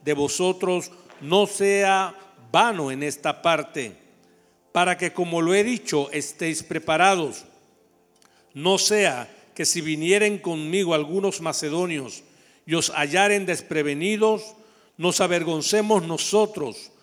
de vosotros no sea vano en esta parte, para que, como lo he dicho, estéis preparados. No sea que si vinieren conmigo algunos macedonios y os hallaren desprevenidos, nos avergoncemos nosotros